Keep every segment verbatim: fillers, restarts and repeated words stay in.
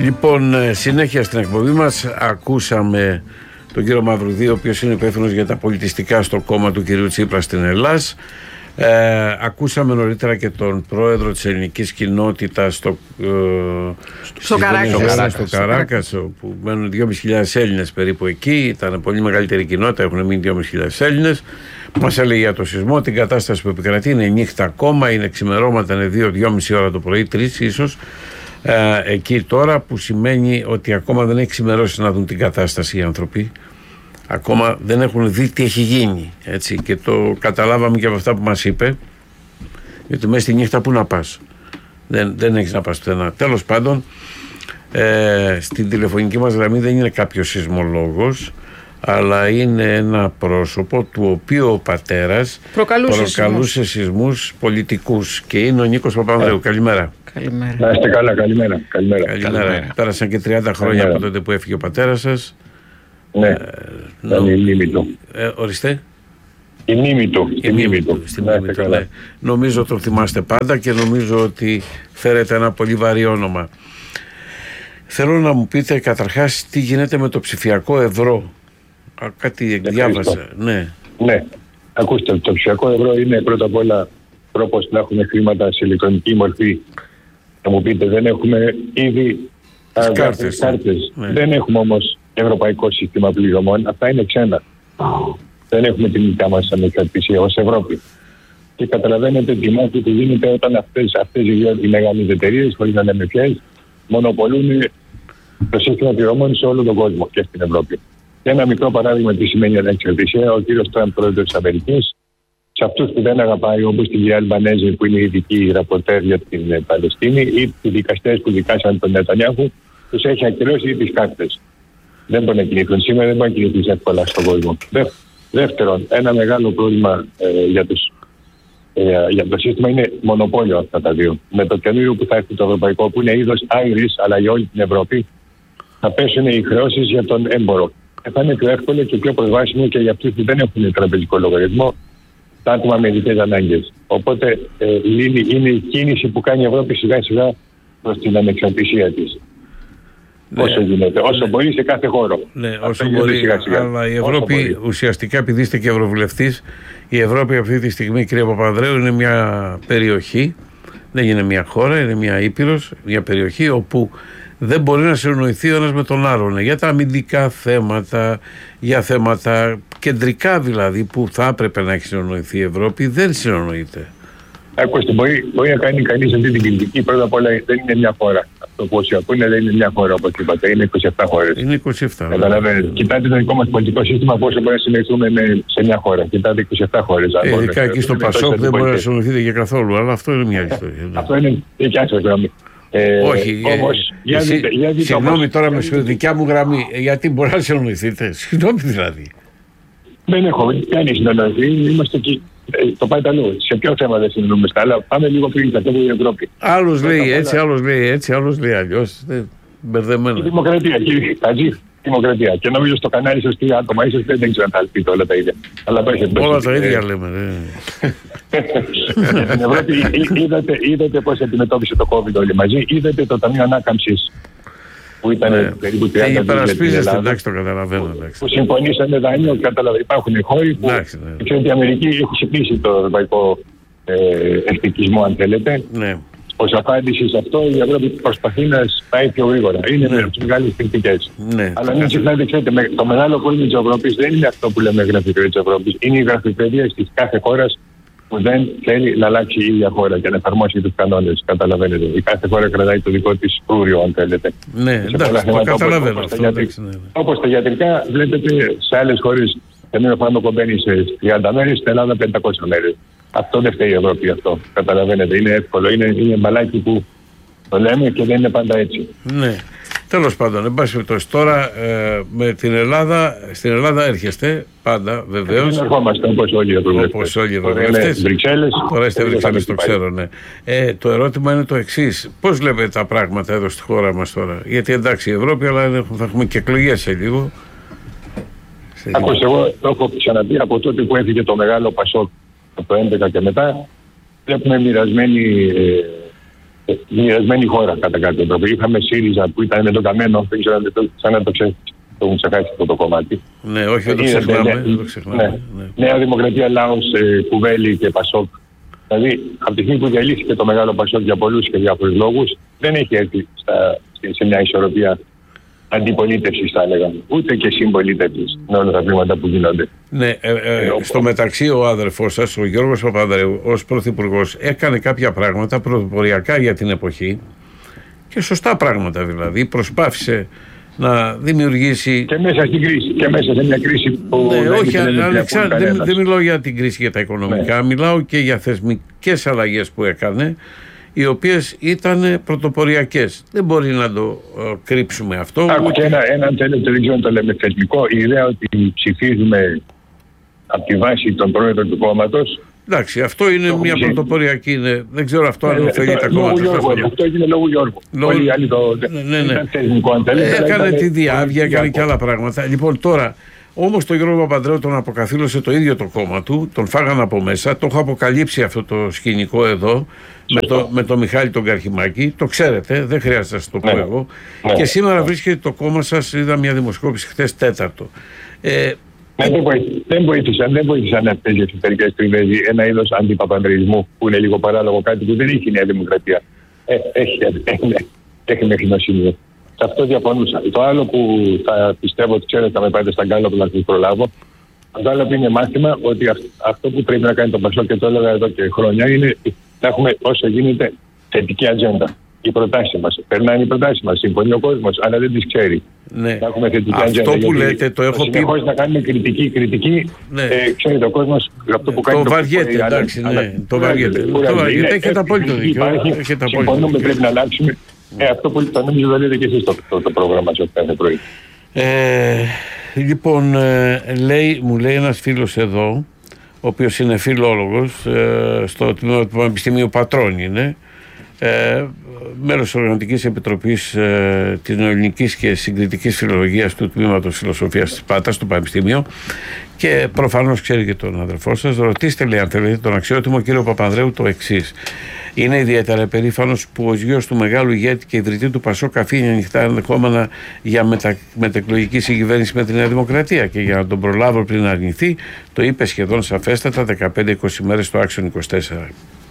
Λοιπόν, συνέχεια στην εκπομπή μας ακούσαμε τον κύριο Μαυρουδί, ο οποίος είναι υπεύθυνος για τα πολιτιστικά στο κόμμα του κυρίου Τσίπρα στην Ελλάδα. Ε, ακούσαμε νωρίτερα και τον πρόεδρο της ελληνικής κοινότητας στο, ε, στο Καράκας, στο Καράκας, που μένουν δυόμισι χιλιάδες Έλληνες περίπου εκεί. Ήταν πολύ μεγαλύτερη κοινότητα, έχουν μείνει δυόμισι χιλιάδες Έλληνες. Μας έλεγε για το σεισμό, την κατάσταση που επικρατεί. Είναι νύχτα ακόμα, είναι ξημερώματα, είναι δύο δυόμισι ώρα το πρωί, τρεις ίσως. Ε, εκεί τώρα, που σημαίνει ότι ακόμα δεν έχει ξημερώσει να δουν την κατάσταση οι άνθρωποι. Ακόμα δεν έχουν δει τι έχει γίνει, έτσι, και το καταλάβαμε και από αυτά που μας είπε, γιατί μέσα στη νύχτα που να πας, δεν, δεν έχεις να πας πουθενά. Τέλος πάντων, ε, στην τηλεφωνική μας γραμμή δεν είναι κάποιος σεισμολόγος, αλλά είναι ένα πρόσωπο του οποίου ο πατέρας προκαλούσε, προκαλούσε σεισμούς πολιτικούς, και είναι ο Νίκος Παπανδρέου. Καλημέρα. Καλημέρα. Να είστε καλά, καλημέρα. Καλημέρα. Καλημέρα. Καλημέρα. Πέρασαν και τριάντα χρόνια καλημέρα. Από τότε που έφυγε ο πατέρας σας. Ναι, ε, νο... η μνήμη του. Ε, ορίστε. Η μνήμη του. Η μνήμη του. του ναι. Νομίζω το θυμάστε πάντα και νομίζω ότι φέρετε ένα πολύ βαρύ όνομα. Θέλω να μου πείτε καταρχάς τι γίνεται με το ψηφιακό ευρώ. Α, κάτι διάβασα. Ναι. ναι, ακούστε, το ψηφιακό ευρώ είναι πρώτα απ' όλα τρόπος να έχουμε χρήματα σε ηλεκτρονική μορφή. Θα μου πείτε, δεν έχουμε ήδη κάρτες. κάρτες. Ναι. Δεν έχουμε όμως ευρωπαϊκό σύστημα πληρωμών. Αυτά είναι ξένα. Oh. Δεν έχουμε την δικιά μας ανεξαρτησία ως Ευρώπη. Και καταλαβαίνετε τη μάχη που γίνεται όταν αυτές, αυτές οι μεγάλες εταιρείες, χωρίς να λέμε ποιες, μονοπολούν το σύστημα πληρωμών σε όλο τον κόσμο και στην Ευρώπη. Και ένα μικρό παράδειγμα τι σημαίνει ανεξαρτησία. Ο κύριος Τραμπ, πρόεδρος της Αμερικής, σε αυτούς που δεν αγαπάει, όπως την κυρία Αλμπανέζη, που είναι η ειδική ραπορτέρ για την Παλαιστίνη, ή οι δικαστές που δικάσαν τον Νετανιάχου, τους έχει ακυρώσει τις κάρτες. Δεν μπορεί να κινηθούν σήμερα, δεν μπορεί να κινηθούν εύκολα στον κόσμο. Δεύτερον, ένα μεγάλο πρόβλημα ε, για, τους, ε, για το σύστημα είναι μονοπόλιο αυτά τα δύο. Με το καινούριο που θα έρθει το ευρωπαϊκό, που είναι είδος Iris, αλλά για όλη την Ευρώπη, θα πέσουν οι χρεώσεις για τον έμπορο. Θα είναι πιο εύκολο και πιο προσβάσιμο και για αυτούς που δεν έχουν τραπεζικό λογαριασμό, τα άτομα με ειδικές ανάγκες. Οπότε ε, είναι η κίνηση που κάνει η Ευρώπη σιγά σιγά προς την ανεξαρτησία της. Ναι. Όσο γίνεται, όσο ναι. μπορεί σε κάθε χώρο. Ναι, όσο μπορεί, σιγά σιγά. Αλλά η Ευρώπη μπορεί. Ουσιαστικά, επειδή είστε και ευρωβουλευτής, η Ευρώπη αυτή τη στιγμή, κύριε Παπανδρέου, είναι μια περιοχή, δεν είναι μια χώρα, είναι μια ήπειρος, μια περιοχή όπου δεν μπορεί να συνοηθεί ο ένας με τον άλλον για τα αμυντικά θέματα, για θέματα κεντρικά δηλαδή που θα έπρεπε να έχει συνοηθεί η Ευρώπη, δεν συνοηείται. Ακούστε, μπορεί, μπορεί να κάνει κανείς αυτή την κριτική. Πρώτα απ' όλα δεν είναι μια χώρα. Αυτό που όσοι ακούνε δεν είναι μια χώρα, όπως είπατε, είναι είκοσι επτά χώρες. Είναι είκοσι επτά. Καταλαβαίνετε. Κοιτάτε το δικό μας πολιτικό σύστημα, πόσο μπορεί να συνοηθούμε σε μια χώρα. Κοιτάτε είκοσι επτά χώρες. Ε, ειδικά εκεί στο Πασόκ δεν μπορεί να συνοηθείτε και καθόλου, αλλά αυτό είναι μια ιστορία. Αυτό είναι δικιά σας γραμμή. Ε, Όχι, όμως, ε, εσύ, δείτε, δείτε, συγγνώμη όμως, τώρα με στη δικιά μου γραμμή, γιατί μπορεί να συνοηθείτε, συγγνώμη δηλαδή. Δεν έχω κάνει συνεννοηθεί, είμαστε εκεί. Το πάει τα λόγια. Σε ποιο θέμα δεν συνεννοούμαστε, αλλά πάμε λίγο πριν τα τέλη η Ευρώπη. Άλλος λέει έτσι, άλλος λέει έτσι, άλλος λέει αλλιώς. Μπερδεμένο. Η δημοκρατία, κύριε Χατζή, δημοκρατία. Και νομίζω στο κανάλι σας τρία άτομα, ίσως δεν ξέρω αν θα πείτε όλα τα ίδια. Αλλά όλα τα ίδια λέμε. Στην Ευρώπη είδατε πώς αντιμετώπισε το COVID όλοι μαζί, είδατε το Ταμείο Ανάκαμψης που ήταν ναι. περίπου τριάντα δις υπερασπίζεστε, εντάξει, το καταλαβαίνω. Εντάξει. Που συμφωνήσανε δάνειο, καταλαβαίνω. Υπάρχουν χώροι που εντάξει, ναι. ξέρετε, η Αμερική έχει ξυπνήσει το ευρωπαϊκό ε, εθνικισμό, αν θέλετε. Ναι. Ως απάντηση σε αυτό, η Ευρώπη προσπαθεί να πάει πιο γρήγορα. Είναι ναι. με τις μεγάλες κριτικές. Ναι. Αλλά μην ξεχνάτε, ξέρετε, το μεγάλο πρόβλημα της Ευρώπης δεν είναι αυτό που λέμε γραφειοκρατία της Ευρώπης. Είναι η γραφειοκρατία της κάθε χώρας που δεν θέλει να αλλάξει η ίδια χώρα και να εφαρμόσει τους κανόνες. Καταλαβαίνετε. Η κάθε χώρα κρατάει το δικό της φρούριο, αν θέλετε. Ναι, εντάξει, το καταλαβαίνω όπως, αυτό. Όπως, ναι. όπως τα γιατρικά, βλέπετε σε άλλες χώρες ένα φάρμακο μπαίνει σε τριάντα μέρες, στην Ελλάδα πεντακόσιες μέρες. Αυτό δεν φταίει η Ευρώπη αυτό. Καταλαβαίνετε. Είναι εύκολο. Είναι, είναι μπαλάκι που το λέμε και δεν είναι πάντα έτσι. Ναι. Τέλος πάντων, εν πάση περιπτώσει, τώρα ε, με την Ελλάδα, στην Ελλάδα έρχεστε πάντα βεβαίως. Δεν ερχόμαστε όπως όλοι οι ευρωβουλευτές. Όπως όλοι οι ευρωβουλευτές. Τώρα είστε Βρυξέλλες, το ξέρω, ναι. Ε, το ερώτημα είναι το εξής. Πώς βλέπετε τα πράγματα εδώ στη χώρα μας τώρα? Γιατί εντάξει η Ευρώπη, αλλά θα έχουμε και εκλογές σε λίγο. Ακούστε, εγώ το έχω ξαναπεί από τότε που έφυγε το μεγάλο Πασόκ από το έντεκα και μετά. Βλέπουμε μοιρασμένη. Ε, μοιρασμένη χώρα κατά κάποιο τρόπο. Είχαμε ΣΥΡΙΖΑ που ήταν με το καμένο, δεν ξέρω αν το, σαν να το ξέρει. Το έχουν ξεχάσει αυτό το κομμάτι. Ναι, όχι, δεν το ξεχνάμε. Ναι, το ξεχνάμε. Ναι. Ναι. Νέα Δημοκρατία, Λάος, ε, Κουβέλη και Πασόκ. Δηλαδή, από τη στιγμή που διαλύθηκε το μεγάλο Πασόκ για πολλούς και διάφορους λόγους, δεν έχει έρθει στα, σε μια ισορροπία αντιπολίτευση, θα έλεγα. Ούτε και συμπολίτευση με όλα τα βήματα που γίνονται. Ναι, ε, ε, ε, στο μεταξύ, ο αδερφός σας, ο Γιώργος Παπανδρέου, ως πρωθυπουργός, έκανε κάποια πράγματα πρωτοποριακά για την εποχή και σωστά πράγματα δηλαδή. Προσπάθησε να δημιουργήσει. Και μέσα στην κρίση. Και μέσα σε μια κρίση που. Ναι, όχι, Αλεξάνδρε, δεν, δεν μιλάω για την κρίση για τα οικονομικά. Ναι. Μιλάω και για θεσμικές αλλαγές που έκανε, οι οποίες ήταν πρωτοποριακές. Δεν μπορεί να το uh, κρύψουμε αυτό. Άκου ούτε... και ένα, ένα τέλος, δεν ξέρω να το λέμε θεσμικό. Η ιδέα ότι ψηφίζουμε από τη βάση των πρόεδρων του κόμματος. Εντάξει, αυτό είναι το μια πρωτοποριακή. Ναι. Δεν ξέρω αυτό αν ωφελεί τα κόμματα. Αυτό έγινε λόγω Γιώργου. Λόγω... Όλοι οι άλλοι το. Ναι, ναι, ναι. Θεσμικό, αν θέλετε, έκανε ήταν... τη διάβια, έκανε και άλλα πράγματα. Λοιπόν, τώρα. Όμως τον Γιώργο Παπανδρέου τον αποκαθήλωσε το ίδιο το κόμμα του, τον φάγανε από μέσα, το έχω αποκαλύψει αυτό το σκηνικό εδώ με το, με το Μιχάλη τον Καρχημάκη, το ξέρετε, δεν χρειάζεται να σας το πω ναι. εγώ ναι. και σήμερα ναι. βρίσκεται το κόμμα σας, είδα μια δημοσκόπηση χθες τέταρτο. Ε, ναι, δεν, βοήθησαν, δεν βοήθησαν, δεν βοήθησαν αυτές οι εσωτερικές τριβές, ένα είδος αντιπαπανδρεϊσμού που είναι λίγο παράλογο, κάτι που δεν έχει η Νέα Δημοκρατία. Ε, έχει, έχει, έχει μέχρι ένα σημείο. Σε αυτό διαφωνούσα. Το άλλο που θα πιστεύω ότι ξέρετε, θα με πάτε στα Γκάλοπ να σας προλάβω. Το Γκάλοπ είναι μάθημα ότι αυτό που πρέπει να κάνει το Πασόκ, και το έλεγα εδώ και χρόνια, είναι να έχουμε όσο γίνεται θετική ατζέντα. Οι προτάσεις μας. Περνάνε οι προτάσεις μας. Συμφωνεί ο κόσμος, αλλά δεν τις ξέρει. Ναι. Να έχουμε θετική αυτό ατζέντα. Αυτό που λέτε, το έχω πει. Χωρίς να κάνουμε κριτική, κριτική. Ναι. Ε, ξέρετε, ο κόσμος αυτό που κάνει. Το βαριέται, εντάξει. Το βαριέται. Έχετε απόλυτο δίκιο. Συμφωνούμε, πρέπει να αλλάξουμε. Ε, αυτό που το νομίζω το λέτε και εσείς το, το, το πρόγραμμα σας κάθε πρωί. Ε, λοιπόν, ε, λέει, μου λέει ένας φίλος εδώ, ο οποίος είναι φιλόλογος, ε, στο τμήμα του Πανεπιστημίου Πατρών είναι, ε, μέλος της Οργανωτικής Επιτροπής ε, της Νεοελληνικής και Συγκριτικής Φιλολογίας του Τμήματος Φιλοσοφίας της Πάτρας, του Πανεπιστημίου, και προφανώς ξέρει και τον αδερφό σας. Ρωτήστε, λέει, αν θέλετε, τον αξιότιμο κύριο Παπανδρέου το εξής. Είναι ιδιαίτερα περήφανος που ο γιος του μεγάλου ηγέτη και ιδρυτή του Πασόκ αφήνει ανοιχτά ενδεχόμενα για μετα... μετεκλογική συγκυβέρνηση με τη Νέα Δημοκρατία, και για να τον προλάβω πριν αρνηθεί, το είπε σχεδόν σαφέστατα δεκαπέντε με είκοσι μέρες στο Άξιον είκοσι τέσσερα.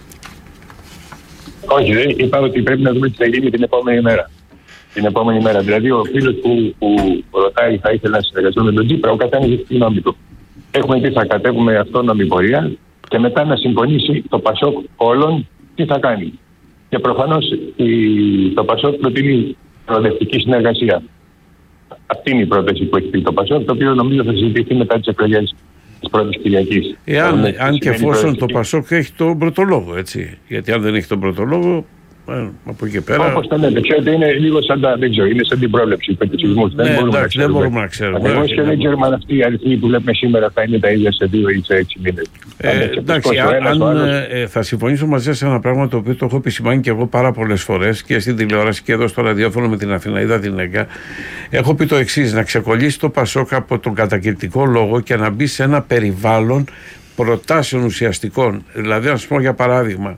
Όχι, δεν είπα ότι πρέπει να δούμε τι θα γίνει την επόμενη μέρα. Την επόμενη μέρα. Δηλαδή, ο φίλος που, που ρωτάει, θα ήθελα να συνεργαστώ με τον Τσίπρα, ο καθένας έχει τη γνώμη του. Έχουμε πει θα κατέβουμε αυτόνομη πορεία και μετά να συμφωνήσει το Πασόκ όλων τι θα κάνει. Και προφανώς η, το Πασόκ προτείνει προοδευτική συνεργασία. Αυτή είναι η πρόταση που έχει πει το Πασόκ, το οποίο νομίζω θα συζητηθεί μετά τις εκλογές της πρώτης Κυριακής. Εάν ε, αν και εφόσον το Πασόκ έχει τον πρωτολόγο, έτσι. Γιατί αν δεν έχει τον πρωτολόγο, από εκεί πέρα. Όπως το λέτε, ξέρετε, είναι λίγο σαν, τα, δεν ξέρω, είναι σαν την πρόβλεψη του σεισμού. Ναι, δεν μπορούμε να ξέρουμε. Ακριβώς, και δεν ξέρουμε αν αυτοί οι αριθμοί που βλέπουμε σήμερα θα είναι τα ίδια σε δύο ή σε έξι μήνες. Ε, εντάξει, αν, αν ε, θα συμφωνήσω μαζί σας σε ένα πράγμα το οποίο το έχω επισημάνει και εγώ πάρα πολλές φορές και στην τηλεόραση και εδώ στο ραδιόφωνο με την Αθηναίδα την ΕΚΑ. Έχω πει το εξής: να ξεκολλήσει το Πασόκ από τον κατακριτικό λόγο και να μπει σε ένα περιβάλλον προτάσεων ουσιαστικών. Δηλαδή, να σας πω για παράδειγμα.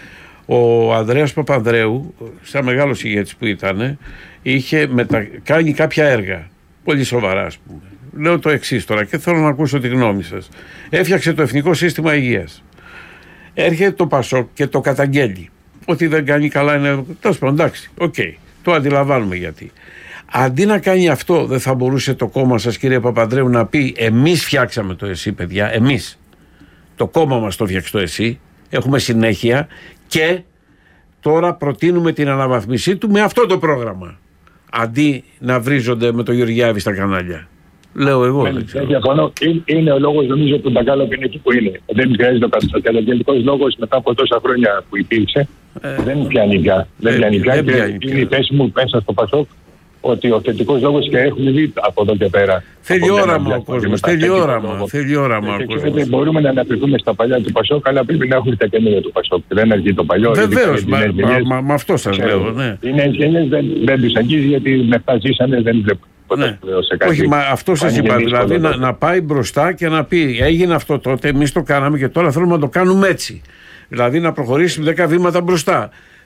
Ο Ανδρέας Παπανδρέου, σαν μεγάλος ηγέτης που ήταν, είχε μετα... κάνει κάποια έργα, πολύ σοβαρά ας πούμε. Λέω το εξής τώρα και θέλω να ακούσω τη γνώμη σας. Έφτιαξε το Εθνικό Σύστημα Υγείας. Έρχεται το Πασόκ και το καταγγέλει. Ότι δεν κάνει καλά είναι... Τέλος πάντων, εντάξει, οκ, okay, το αντιλαμβάνουμε γιατί. Αντί να κάνει αυτό, δεν θα μπορούσε το κόμμα σας, κύριε Παπανδρέου, να πει εμείς φτιάξαμε το ΕΣΥ, παιδιά, εμείς. Το κόμμα μας το φτιάξει το ΕΣΥ, έχουμε συνέχεια. Και τώρα προτείνουμε την αναβαθμισή του με αυτό το πρόγραμμα. Αντί να βρίζονται με τον Γεωργιάδη στα κανάλια. Λέω εγώ. Δεν διαφωνώ. Είναι ο λόγος, νομίζω, που τα Γκάλοπ είναι εκεί που είναι. Δεν χρειάζεται ο καταγγελτικός λόγος μετά από τόσα χρόνια που υπήρξε. Ε, δεν πιάνει πια. Δεν πιάνει πια. Είναι η θέση μου μέσα στο Πασόκ ότι ο θετικός λόγος, και έχουμε δει από εδώ και πέρα. Θέλει όραμα ο κόσμος. Θέλει όραμα. Θέλει όραμα ο κόσμος. Μπορούμε να αναπτυχθούμε στα παλιά του Πασόκ, αλλά πρέπει να έχουμε τα καινούργια του Πασόκ. Δεν αρκεί το παλιό. Βεβαίως. Με αυτό σας λέω. Οι νέες γενιές δεν τους αγγίζει, γιατί με αυτά ζήσανε, δεν βλέπουν. Ναι. Όχι, μα αυτό σας είπα. Δηλαδή να, να πάει μπροστά και να πει: έγινε αυτό τότε, εμείς το κάναμε και τώρα θέλουμε να το κάνουμε έτσι. Δηλαδή να προχωρήσουμε δέκα βήματα μπροστά.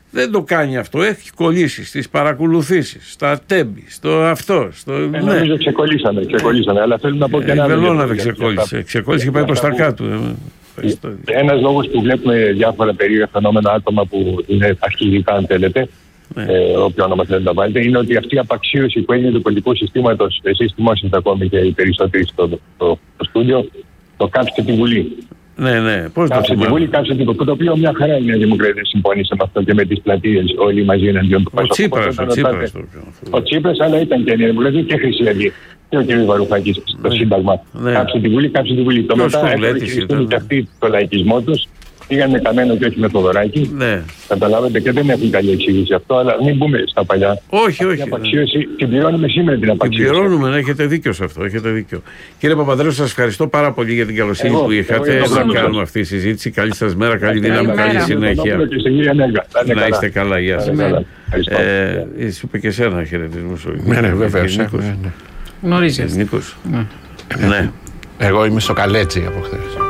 Δεν το κάνει αυτό. Έχει κολλήσει στις παρακολουθήσεις, στα τέμπη, στο αυτό. Στο... Ε, ναι. Νομίζω ξεκολλήσαμε, ξεκολλήσαμε. Αλλά θέλω να πω και ένα άλλο. Η Βελόνα δεν ξεκόλλησε. Ξεκόλλησε και πάει προς τα κάτω. Ένας λόγος που βλέπουμε διάφορα περίεργα φαινόμενα, άτομα που είναι αρχηγικά, αν θέλετε, ναι. ε, όποιο όνομα θέλετε να βάλετε, είναι ότι αυτή η απαξίωση που έγινε του πολιτικού συστήματος, εσείς θυμόσαστε ακόμη και οι περισσότεροι στο, στο, στο στούντιο, το κάψτε τη Βουλή. Ναι, ναι. Πώς κάψτε τη Βουλή, κάψτε τη Βουλή. Το οποίο μια χαρά είναι η Δημοκρατία συμφώνησε με αυτό και με τις πλατείες όλοι μαζί εναντίον του Πασόκ. Ο Τσίπρας, ο Τσίπρας. Ο Τσίπρας, αλλά ήταν και η Δημοκρατία και η Χρυσή Αυγή. Και ο κ. Βαρουφάκης στο Σύνταγμα. Ναι. Κάψε τη Βουλή, κάψε τη Βουλή. Το μετά έφερε και αυτοί το λαϊκισμό τους. Πήγαν με Καμένο και όχι με Θοδωράκη. Ναι. Καταλάβετε, και δεν έχουν καλή εξήγηση αυτό, αλλά μην μπούμε στα παλιά. Όχι, όχι. Την απαξίωση ναι. την πληρώνουμε σήμερα την απαξίωση. Την πληρώνουμε, ναι, έχετε δίκιο σε αυτό. Έχετε δίκιο. Κύριε Παπανδρέου, σας ευχαριστώ πάρα πολύ για την καλοσύνη εγώ, που είχατε να κάνουμε αυτή τη συζήτηση. Καλή σας μέρα, καλή δύναμη, καλή συνέχεια. Να είστε καλά, γεια σας. Ε, σου είπε και εσένα χαιρετισμό. Ναι, ναι, βέβαια. Γνωρίζετε. Νίκος. Ναι. Εγώ είμαι στο Καλέτσι από χθες.